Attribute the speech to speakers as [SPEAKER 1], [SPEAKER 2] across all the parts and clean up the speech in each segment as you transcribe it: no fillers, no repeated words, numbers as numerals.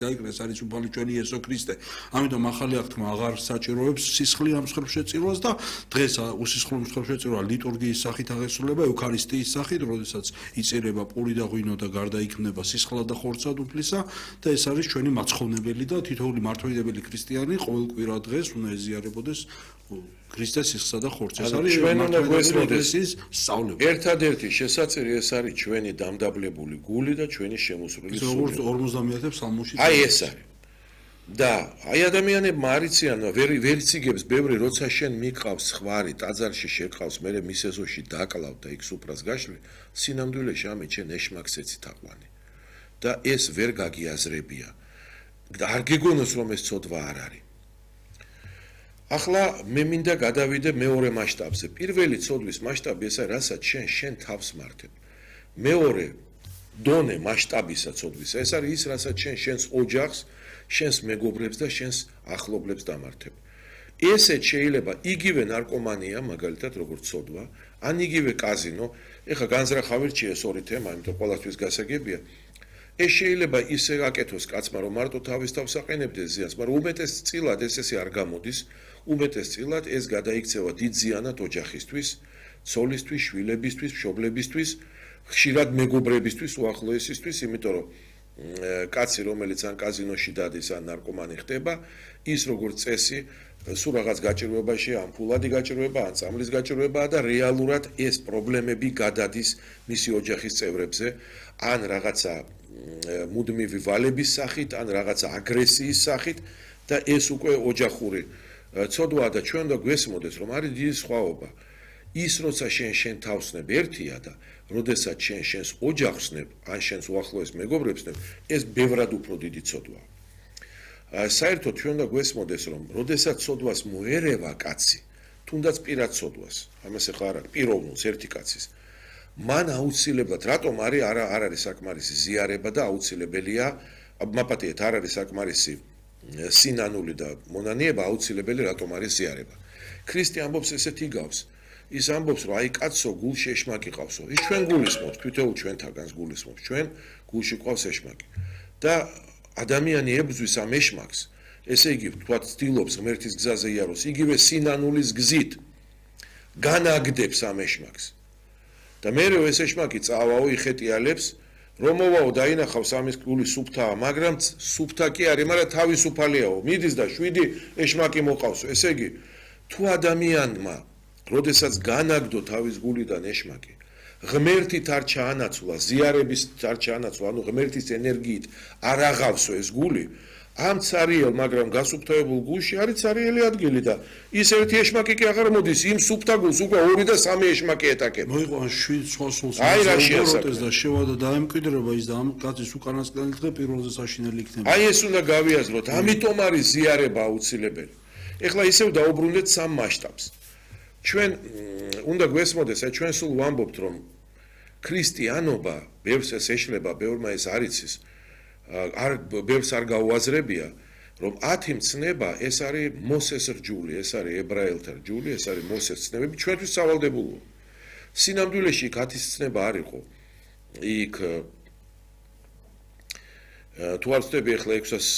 [SPEAKER 1] დაიგრეს არის უფალი ჩვენი იესო ქრისტე. ამიტომ ახალი აღთქმა აღარ საჭიროებს სისხლი ამ მსხვერპლშეწირვას და დღეს უსისხლო მსხვერპლშეწირვა ლიტურგიის სახით აღესრულება ევქარისტიის სახით, როდესაც იწირება პური და ღვინო და გარდაიქმნება სისხლად და ხორცად უფლისა და ეს არის ჩვენი მაცხოვნებელი და თითოეული მართლმადიდებელი ქრისტიანი ყოველ კვირა დღეს უნდა ეზიარებოდეს ქრისტეს სისხლსა და ხორცს. ეს არის მართლმადიდებელი ეკლესიის სწავლება.
[SPEAKER 2] ერთადერთი შესაწირი ეს არის ჩვენი დამდაბლებული გული და ჩვენი შემოსვლელი სული.
[SPEAKER 1] როგორც 50 სალმოში
[SPEAKER 2] აი ეს არის. და აი ადამიანებმა არიციან ვერ იციგებს ბევრი როცა შენ მიყავს ხვარი ტაძარში შეკავს მე მის ეზოში დაკლავ და იქ სუფრას გაშლი სინამდვილეში ამე შენ ეშმაკსეცი თაყვანი და ეს ვერ გაგიაზრებია და არ გეგონოს რომ ეს ცოდვა არ არის. ახლა მე მინდა გადავიდე მეორე მასშტაბზე. პირველი ცოდვის მასშტაბი ეს არის რასაც შენ თავს მართებ. მეორე დონე მასშტაბისა ცოდვის ეს არის ის რასაც შენს ოჯახს შენს მეგობრებს და შენს ახლობლებს დამართებ. ესეც შეიძლება იგივე ნარკომანია მაგალითად როგორც ცოდვა, ან იგივე კაზინო, ეხლა განზრახავირჩიეს ორი თემა, იმიტომ ყველასთვის გასაგებია. ეს შეიძლება ისე აკეთოს კაცმა, რომ მარტო თავის თავს აყენებდეს ზიანს, მაგრამ უმეტესწილად ესე არ გამოდის, უმეტესწილად ეს გადაიქცევა დიდ ზიანად ოჯახისთვის, ცოლისთვის, შვილებისთვის, მშობლებისთვის, ხშირად მეგობრებისთვის, უახლოესისთვის, იმიტომ რომ კაცი რომელიც ან კაზინოში დადის ან ნარკომანი ხდება ის როგორც წესი სულ რაღაც გაჭირვებაში ან ფულადი გაჭირვება ან წამლის გაჭირვებაა და რეალურად ეს პრობლემები გადადის მისი ოჯახის წევრებზე ან რაღაცა მუდმივი ვალების სახით ან რაღაცა აგრესიის სახით და ეს უკვე ოჯახური ცოდვაა და ჩვენ და გვესმოდეს რომ არის დიდი სხვაობა ის როცა შენ თავსნებ ერთია და როდესაც შენს ოჯახს ნებ, ან შენს უახლოეს მეგობრებს ნებ, ეს ბევრად უფრო დიდი ცოდვაა. საერთოდ ჩვენ და გვესმოდეს, რომ როდესაც ცოდვას მოერევა კაცი, თუნდაც პირად ცოდვას, ამას ახლა არ არის პიროვნულს ერთი კაცის. მან აუცილებლად, რატომ არ არის საკმარისი ზიარება და აუცილებელია, მაპატიეთ, არ არის საკმარისი სინანული და მონანიება, აუცილებელი რატომ არის ზიარება. ქრისტე ამბობს ესეთი გავს. ის ამბობს რომ აი კაცო გულში ეშმაკი ყავსო. ის ჩვენ გულისხმობს, თვითონ ჩვენთაგანს გულისხმობს. ჩვენ გულში ყავს ეშმაკი. და ადამიანი ებრძვის ამ ეშმაკს, ესე იგი, თქვათ, ცდილობს ღმერთის გზაზე იაროს, იგივე სინანულის გზით განაგდებს ამ ეშმაკს. და მერე ეს ეშმაკი წავაო იხეტიალებს, რომ მოვაო დაინახავს ამის გული სუფთაა, მაგრამ სუფთა კი არის, მაგრამ თავისუფალიაო. მიდის და 7 ეშმაკი მოყავსო. ესე იგი, თუ ადამიანმა როდესაც განაგდო თავის გულიდან ეშმაკი, ღმერთით არ ჩაანაცვლა, ზიარების არ ჩაანაცვლა, ანუ ღმერთის ენერგიით არ აღავსო ეს გული, ამ цариელ, მაგრამ გასუფთავებულ გულში არის цариელი ადგილი და ის ერთი ეშმაკი კი აღარ მოდის, იმ სუფთა გულს უკვე 2 და 3 ეშმაკი ეტაკება.
[SPEAKER 1] მოიყვან 7 სხვა სულს და შევა და დაემკვიდრება ის და ამ კაცის უკანასკნელი დღე პირველზე საშინელი იქნება.
[SPEAKER 2] აი ეს უნდა გავიაზროთ, ამიტომ არის ზიარება აუცილებელი. ეხლა ისევ დაუბრუნდეთ სამ მასშტაბს. ჩვენ უნდა გვესმოდეს, აი ჩვენ სულ ვამბობთ, რომ ქრისტიანობა ბევრს ეს ეშლება, ბევრმა ეს არ იცის, ბევრს არ გაუაზრებია, რომ 10 მცნება ეს არის მოსეს რჯული, ეს არის ებრაელთა რჯული, ეს არის მოსეს ცნებები, ჩვენთვის სავალდებულოა. სინამდვილეში იქ 10 ცნება არ იყო. იქ თუ არ ვწდები ახლა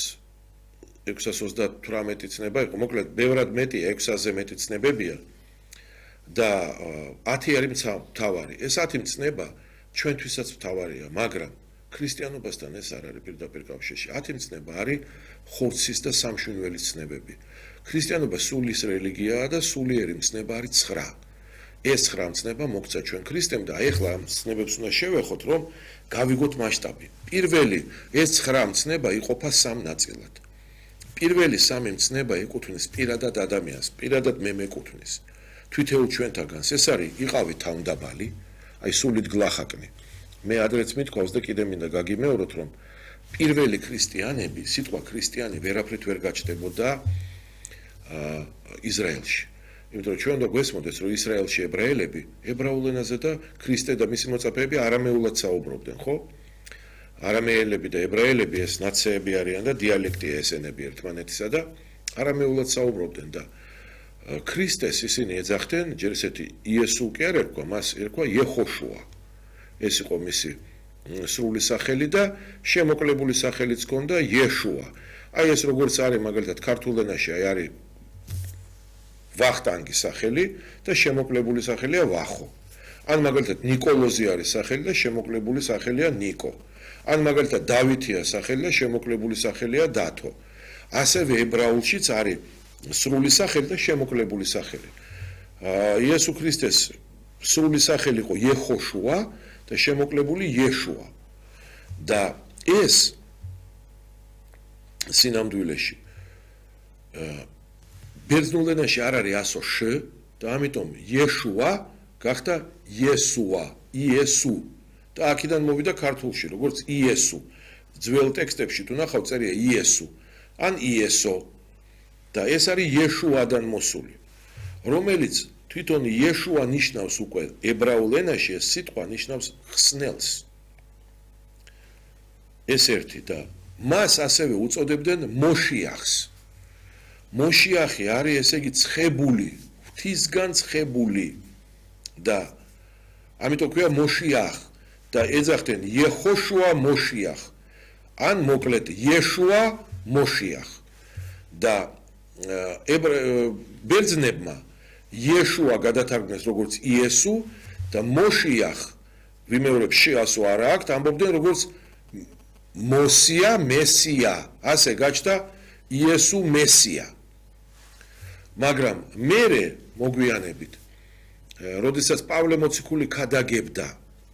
[SPEAKER 2] 638 ცნება იყო, მოკლედ ბევრად მეტი 600-ზე მეტი ცნებებია. და 10 არის მთავარი. ეს 10 მცნება ჩვენთვისაც მთავარია, მაგრამ ქრისტიანობასთან ეს არ არის პირდაპირ კავშირში. 10 მცნება არის ხორცის და სამშვენიველის ცნებები. ქრისტიანობა სულის რელიგიაა და სულიერი მცნება არის 9. ეს 9 მცნება მოგცა ჩვენ ქრისტემ და აი ახლა ამ მცნებებს უნდა შევეხოთ, რომ გავიგოთ მასშტაბი. პირველი ეს 9 მცნება იყოფა 3 ნაწილად. პირველი 3 მცნება ეკუთვნის პირადად ადამიანს, პირადად მე მეკუთვნის. თვითეულ ჩვენთაგანს ეს არის იყავი თავდაბალი, აი სულით გლახაკნი. მე ადრეც მithქვავს და კიდე მინდა გაგიმეოროთ, რომ პირველი ქრისტიანები, სიტყვა ქრისტიანი ვერაფრით ვერ გაჩნდებოდა ისრაელში. იმიტომ რომ ჩვენ და გვესმოდეს, რომ ისრაელში ებრაელები ებრაულ ენაზე და ქრისტე და მისი მოწაფეები არამეულად საუბრობდნენ, ხო? არამეელები და ებრაელები ეს ნაციები არიან და დიალექტია ესენები ერთმანეთისა და არამეულად საუბრობდნენ და ქრისტეს ისინი ეძახდნენ, ჯერ ესეთი იესო კი არ ერქვა, მას ერქვა იეხოშუა. ეს იყო მისი სრული სახელი და შემოკლებული სახელიც ჰქონდა იეშუა. აი ეს როგორც არის მაგალითად ქართულ ენაში არის ვახტანგი სახელი და შემოკლებული სახელია ვახო. ან მაგალითად ნიკოლოზი არის სახელი და შემოკლებული სახელია ნიკო. ან მაგალითად დავითია სახელი და შემოკლებული სახელია დათო. ასევე ებრაულშიც არის სრული სახელი და შემოკლებული სახელი. იესო ქრისტეს სრული სახელი იყო იეხოშუა და შემოკლებული იეშუა. და ეს სინამდვილეში ბერძნულ ენაში არ არის ასო შ და ამიტომ იეშუა გახდა იესუა, იესუ. და აქედან მოვიდა ქართულში, როგორც იესუ. ძველ ტექსტებში თუ ნახავთ წერია იესუ ან იესო. და ეს არის იეშუადან მოსული, რომელიც თვითონ იეშუა ნიშნავს უკვე ებრაულ ენაში ეს სიტყვა ნიშნავს ხსნელს. ეს ერთი და მას ასევე უწოდებდნენ მოშიახს. მოშიახი არის ესე იგი ცხებული, ღვთისგან ცხებული და ამიტომ ქვია მოშიახ და ეძახდნენ იეხოშუა მოშიახ ან მოკლედ იეშუა მოშიახ და ბერძნებმა იეშუა გადათარგმნეს როგორც იესუ და მოშიახ ვიმეორებ შეასო არა აქვთ ამბობდნენ როგორც მოსია მესია ასე გაჩნდა იესუ მესია მაგრამ მერე მოგვიანებით როდესაც პავლე მოციქული ქადაგებდა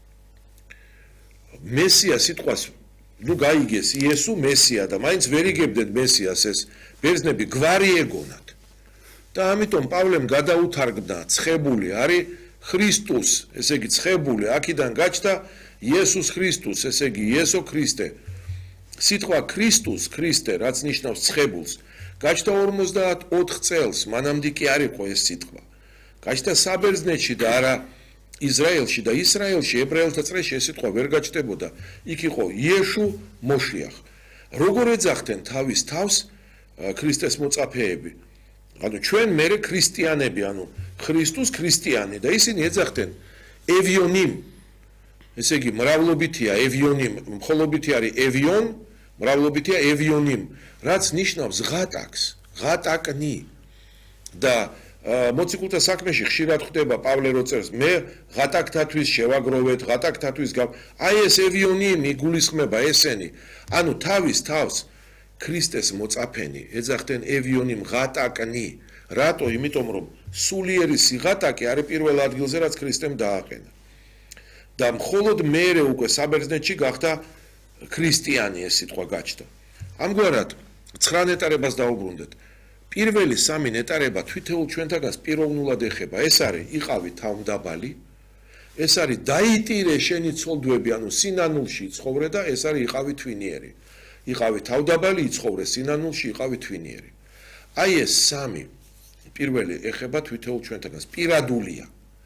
[SPEAKER 2] მესია სიტყვას ნუ გაიგეს იესუ მესია და მაინც ვერ იგებდნენ მესიას ეს ბერძნები გვარი ეგონათ და ამიტომ პავლემ გადაუთარგმნა ცხებული არის ქრისტუს ესე იგი ცხებული აქედან გაჩნდა იესოს ქრისტუს ესე იგი იესო ქრისტე სიტყვა ქრისტუს ქრისტე რაც ნიშნავს ცხებულს გაჩნდა 54 წელს მანამდე კი არ იყო ეს სიტყვა გაჩნდა საბერძნეთში და არა ისრაელში და ისრაელში ებრაელთა წრეში ეს სიტყვა ვერ გაჩნდებოდა იქ იყო იეშუ მოშიახ როგორ ეძახდნენ თავის თავს ქრისტეს მოწაფეები ანუ ჩვენ მერე ქრისტიანები ანუ ქრისტუს ქრისტიანი და ისინი ეძახდნენ ევიონიმ ესე იგი მრავლობითია ევიონიმ მხოლობითი არის ევიონ მრავლობითია ევიონიმ რაც ნიშნავს ღატაკს ღატაკნი და მოციქულთა საქმეში ხშირად ხდება პავლე როწერს მე ღატაკთათვის შევაგროვეთ ღატაკთათვის აი ეს ევიონიმი გულისხმება ესენი ანუ თავის თავს ქრისტეს მოწაფენი ეძახდნენ ევიონიმ ღატაკნი რატო იმიტომ რომ სულიერი სიღატაკი არის პირველ ადგილზე რაც ქრისტემ დააყენა და მხოლოდ მერე უკვე საბერძნეთში გახდა ქრისტიანი ეს სიტყვა გაჩნდა ამგვარად 9 ნეტარებას დაუბრუნდეთ პირველი 3 ნეტარება თვითეულ ჩვენთაგანს პიროვნულად ეხება ეს არის იყავი თავმდაბალი ეს არის დაიტირე შენი ცოლდვები ანუ სინანულში იცხოვრე და ეს არის იყავი თვინიერი იყავი თავდაბალი იცხოვრე სინანულში იყავი თვინიერი აი ეს 3 პირველი ეხება თვითეულ ჩვენთაგანს პირადულია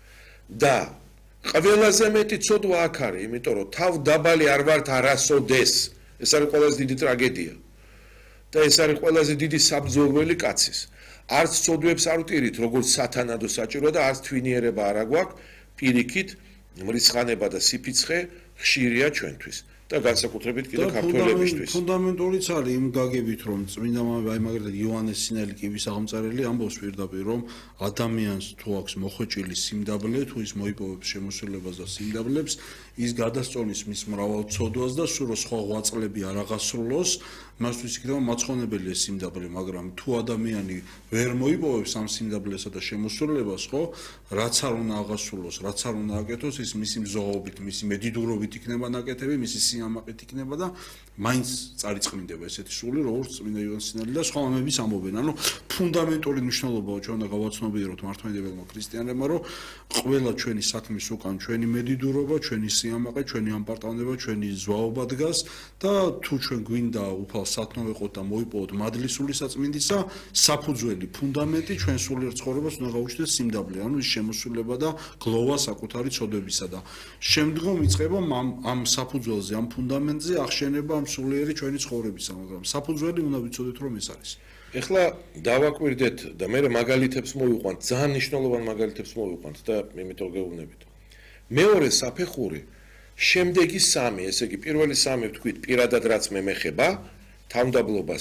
[SPEAKER 2] და ყველაზე მეტი ცოდვა აქ არის იმიტომ რომ თავდაბალი არ ვართ არასოდეს ეს არის ყველაზე დიდი ტრაგედია და ეს არის ყველაზე დიდი საბრძოლველი კაცის არც ცოდვებს არ ვტირით როგორც სათანადო საჭირო და არც თვინიერება არ აგვაქვს პირიქით მრისხანება და სიფიცხე ხშირია ჩვენთვის და განსაკუთრებით კიდე ქართველებისთვის
[SPEAKER 1] ფუნდამენტურიც არის იმ გაგებით რომ წმინდა აი მაგალითად იოანეს სინელიკების აღმწერელი ამბობს პირდაპირ რომ ადამიანს თუ აქვს მოხვეჭილი სიმდაბლე თუ ის მოიპოვებს შემოსულებას და სიმდაბლებს ის გადასწონის მის მრავალ ცოდვას და სულ სხვა ღვაწლები არ აღასრულოს მასთვის იქნება მაცხონებელი ეს სიმდაბლე მაგრამ თუ ადამიანი ვერ მოიპოვებს ამ სიმდაბლესა და შემოსულებას ხო რაც არ უნდა აღასრულოს რაც არ უნდა აკეთოს ის მისი მზოობით მისი მედიდურობით იქნება ნაკეთები მისი სიამაყით იქნება და მაინც წარიწყმინდება ესეთი სული როგორც წმინდა იოანეს სინელი და სხვა ამბების ამბობენ ანუ ფუნდამენტური მნიშვნელობაა ჩვენ უნდა გავაცნობიეროთ მართლმადიდებელმა ქრისტიანებმა რომ ყველა ჩვენი საქმის უკან ჩვენი მედიდურობა ჩვენი სიამაყე ჩვენი ამპარტავნება ჩვენი ზვაობა დგას და თუ ჩვენ გვინდა უფალ სათნო ვიყოთ და მოიპოვოთ მადლისული საწმინდისა საფუძველი ფუნდამენტი ჩვენ სულიერ ცხოვრებას უნდა გავუჩნდეთ სიმდაბლე ანუ ის შემოსულება და გლოვა საკუთარი ცოდვებისა და შემდგომ იწყება ამ საფუძველზე ამ ფუნდამენტზე ახშენება ამ სულიერი ჩვენი ცხოვრებისა მაგრამ საფუძველი უნდა ვიცოდეთ რომ ეს არის
[SPEAKER 2] ეხლა დავაკვირდეთ და მე მაგალითებს მოვიყვანთ ძალიან მნიშვნელოვან მაგალითებს მოვიყვანთ და იმიტომ გეუბნებით მეორე საფეხური შემდეგი 3, ესე იგი პირველი 3 ვთქვით პირადად რაც მე მეხება, თავმდაბლობას